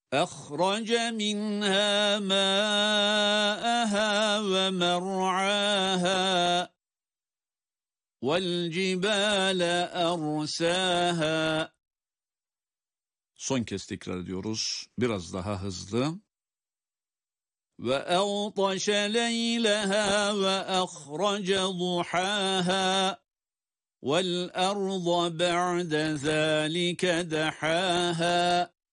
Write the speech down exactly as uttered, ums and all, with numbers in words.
أخرج منها ماءها ومرعاها والجبال أرساها. Son kez tekrar ediyoruz. Biraz daha hızlı. وأغطش ليلها وأخرج ضحاها والأرض بعد ذلك دحاها